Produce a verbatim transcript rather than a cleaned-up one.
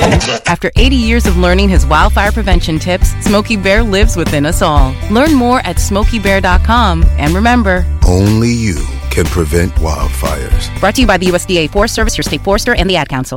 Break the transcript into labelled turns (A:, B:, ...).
A: After eighty years of learning his wildfire prevention tips, Smokey Bear lives within us all. Learn more at smokey bear dot com. And remember,
B: only you can prevent wildfires.
A: Brought to you by the U S D A Forest Service, your state forester, and the Ad Council.